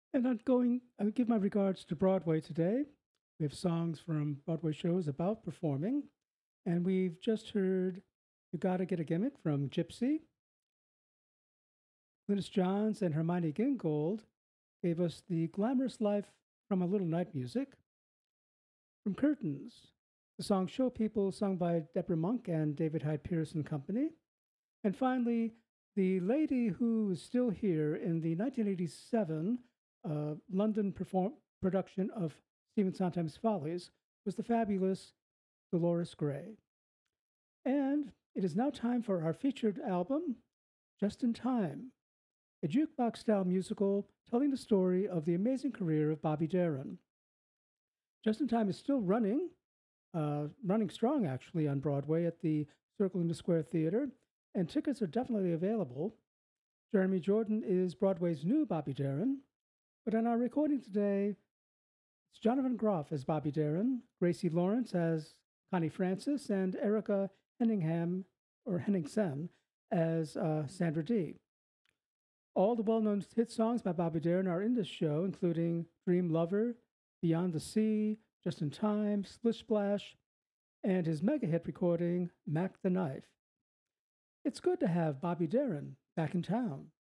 And I give my regards to Broadway today. We have songs from Broadway shows about performing. And we've just heard You Gotta Get a Gimmick from Gypsy. Glynis Johns and Hermione Gingold gave us The Glamorous Life from A Little Night Music. From Curtains, the song Show People, sung by Deborah Monk and David Hyde Pierce and Company. And finally, the lady who is still here in the 1987 London production of Stephen Sondheim's Follies was the fabulous Dolores Gray. And it is now time for our featured album, Just in Time, a jukebox style musical telling the story of the amazing career of Bobby Darin. Just in Time is still running strong actually on Broadway at the Circle in the Square Theater, and tickets are definitely available. Jeremy Jordan is Broadway's new Bobby Darin, but in our recording today, it's Jonathan Groff as Bobby Darin, Gracie Lawrence as Connie Francis, and Erica Henningsen as Sandra Dee. All the well-known hit songs by Bobby Darin are in this show, including Dream Lover, Beyond the Sea, Just in Time, Splish Splash, and his mega hit recording, Mac the Knife. It's good to have Bobby Darin back in town.